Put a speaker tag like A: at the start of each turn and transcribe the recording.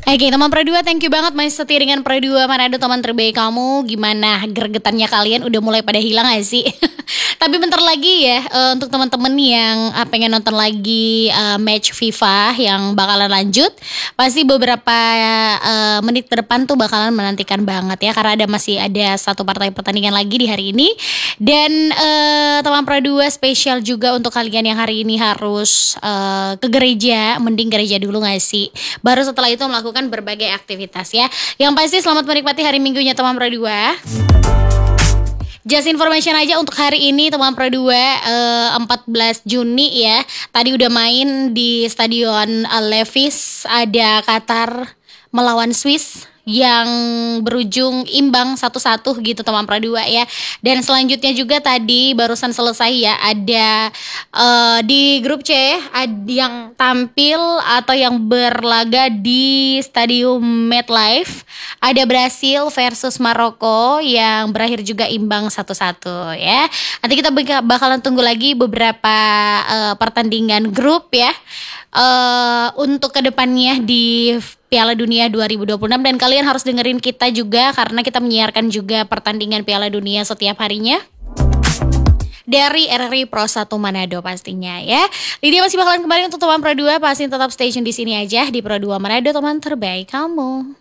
A: Oke, teman Pro 2, thank you banget masih setia dengan Pro 2 Manado, teman terbaik kamu. Gimana gregetannya kalian udah mulai pada hilang gak sih? Tapi bentar lagi ya, untuk teman-teman yang pengen nonton lagi match FIFA yang bakalan lanjut, pasti beberapa menit ke depan tuh bakalan menantikan banget ya, karena masih ada satu partai pertandingan lagi di hari ini. Dan teman Pro 2 spesial juga untuk kalian yang hari ini harus ke gereja, mending gereja dulu gak sih? Baru setelah itu melakukan berbagai aktivitas ya. Yang pasti selamat menikmati hari Minggunya teman Pro 2. Just information aja untuk hari ini teman Pro 2, 14 Juni ya. Tadi udah main di Stadion Levis, ada Qatar melawan Swiss yang berujung imbang 1-1 gitu teman Pro 2 ya. Dan selanjutnya juga tadi barusan selesai ya, ada di grup C ada yang tampil atau yang berlaga di Stadium MetLife. Ada Brasil versus Maroko yang berakhir juga imbang 1-1 ya. Nanti kita bakalan tunggu lagi beberapa pertandingan grup ya, untuk kedepannya di Piala Dunia 2026. Dan kalian harus dengerin kita juga karena kita menyiarkan juga pertandingan Piala Dunia setiap harinya dari RRI Pro 1 Manado pastinya ya. Lydia masih bakalan kembali untuk teman Pro 2, pasti tetap station di sini aja di Pro 2 Manado, teman terbaik kamu.